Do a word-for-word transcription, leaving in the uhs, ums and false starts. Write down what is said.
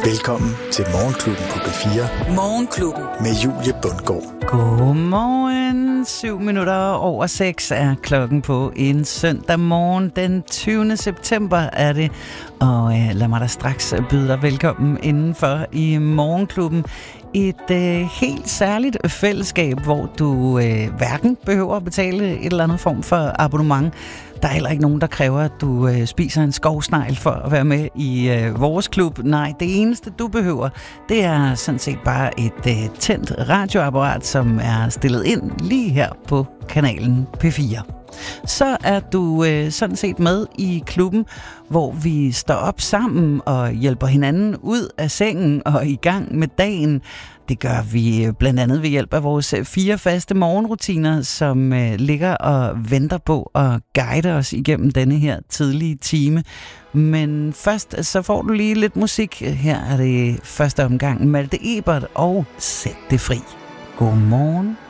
Velkommen til Morgenklubben på B fire. Morgenklubben. Med Julie Bundgaard. Godmorgen. Syv minutter over seks er klokken på en søndag morgen. Den tyvende september er det. Og øh, lad mig da straks byde dig velkommen indenfor i Morgenklubben. Et øh, helt særligt fællesskab, hvor du øh, hverken behøver at betale et eller andet form for abonnement. Der er heller ikke nogen, der kræver, at du øh, spiser en skovsnegl for at være med i øh, vores klub. Nej, det eneste, du behøver, det er sådan set bare et øh, tændt radioapparat, som er stillet ind lige her på kanalen P fire. Så er du øh, sådan set med i klubben, hvor vi står op sammen og hjælper hinanden ud af sengen og i gang med dagen. Det gør vi blandt andet ved hjælp af vores fire faste morgenrutiner, som øh, ligger og venter på at guide os igennem denne her tidlige time. Men først så får du lige lidt musik. Her er det første omgang Malte Ebert og Sæt det fri. Godmorgen.